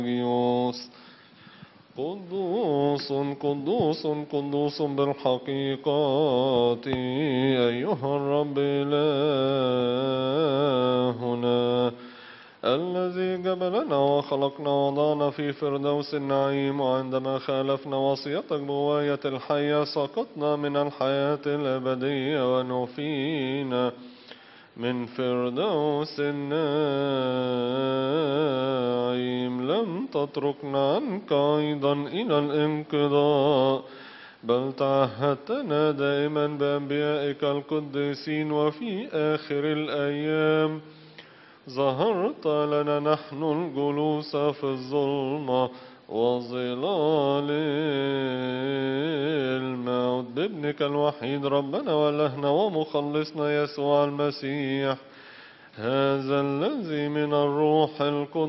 قدوس قدوس قدوس بالحقيقة أيها الرب إلهنا الذي جبلنا وخلقنا وضعنا في فردوس النعيم، وعندما خالفنا وصيتك بغواية الحياة سقطنا من الحياة الأبدية ونفينا من فردوس النعيم. لم تتركنا عنك أيضا إلى الانقضاء، بل تعهدتنا دائما بأنبيائك القديسين، وفي آخر الأيام ظهرت لنا نحن الجلوس في الظلمة وظلال الموت بابنك الوحيد ربنا وإلهنا ومخلصنا يسوع المسيح، هذا الذي من الروح القدس